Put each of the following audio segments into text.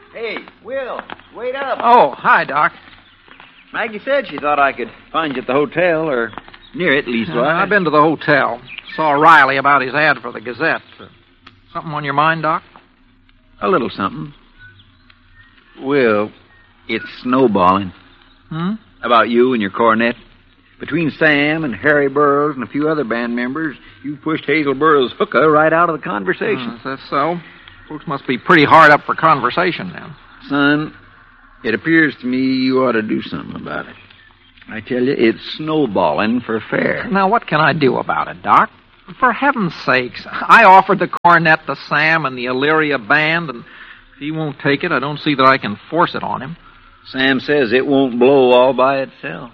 Hey, Will, wait up. Oh, hi, Doc. Maggie said she thought I could find you at the hotel, or near it, leastwise. I've been to the hotel. Saw Riley about his ad for the Gazette. Something on your mind, Doc? A little something. Will, it's snowballing. About you and your cornet. Between Sam and Harry Burroughs and a few other band members, you pushed Hazel Burroughs' hookah right out of the conversation. Is that so? Folks must be pretty hard up for conversation then. Son, it appears to me you ought to do something about it. I tell you, it's snowballing for fair. Now, what can I do about it, Doc? For heaven's sakes, I offered the cornet to Sam and the Illyria band, and if he won't take it, I don't see that I can force it on him. Sam says it won't blow all by itself.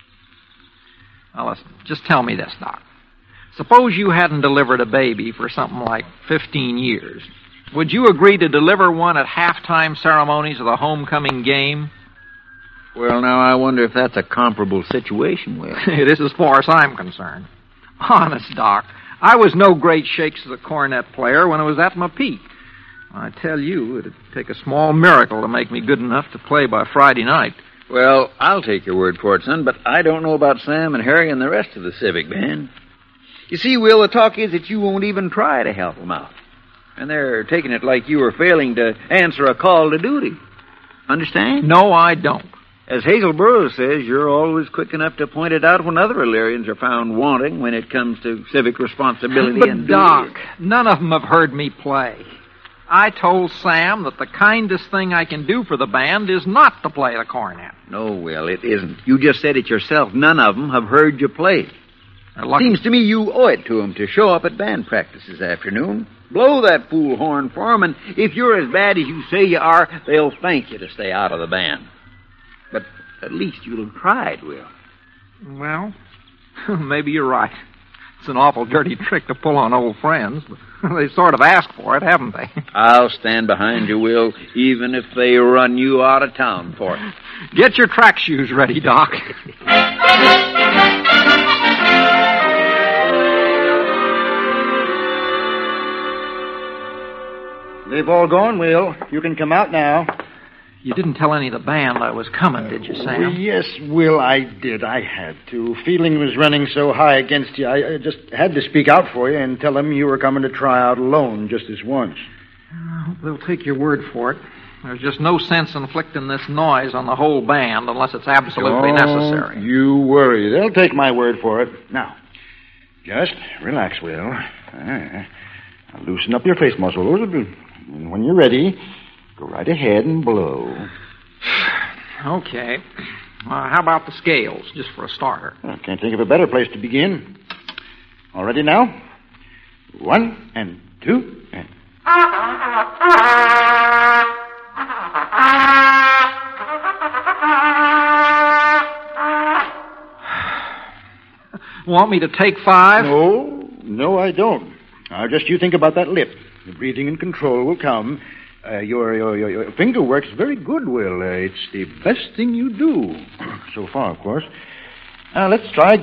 Now, listen, just tell me this, Doc. Suppose you hadn't delivered a baby for something like 15 years. Would you agree to deliver one at halftime ceremonies of the homecoming game? Well, now, I wonder if that's a comparable situation, Will. It is as far as I'm concerned. Honest, Doc, I was no great shakes as a cornet player when I was at my peak. I tell you, it'd take a small miracle to make me good enough to play by Friday night. Well, I'll take your word for it, son, but I don't know about Sam and Harry and the rest of the Civic Band. You see, Will, the talk is that you won't even try to help them out. And they're taking it like you were failing to answer a call to duty. Understand? No, I don't. As Hazel Burroughs says, you're always quick enough to point it out when other Illyrians are found wanting when it comes to civic responsibility but and Doc, duty. None of them have heard me play. I told Sam that the kindest thing I can do for the band is not to play the cornet. No, Will, it isn't. You just said it yourself. None of them have heard you play. Seems to me you owe it to them to show up at band practice this afternoon. Blow that fool horn for them, and if you're as bad as you say you are, they'll thank you to stay out of the band. But at least you'll have tried, Will. Well, maybe you're right. It's an awful dirty trick to pull on old friends, but they sort of asked for it, haven't they? I'll stand behind you, Will, even if they run you out of town for it. Get your track shoes ready, Doc. They've all gone, Will. You can come out now. You didn't tell any of the band I was coming, did you, Sam? Yes, Will, I did. I had to. Feeling was running so high against you, I just had to speak out for you and tell them you were coming to try out alone just this once. I hope they'll take your word for it. There's just no sense inflicting this noise on the whole band unless it's absolutely necessary. You worry. They'll take my word for it. Now, just relax, Will. Now loosen up your face muscles. And when you're ready, go right ahead and blow. Okay. How about the scales, just for a starter? I can't think of a better place to begin. All ready now? 1 and 2 and... Want me to take 5? No, I don't. Now, just you think about that lip. The breathing and control will come. Your finger work's very good, Will. It's the best thing you do. So far, of course. Now, let's try again.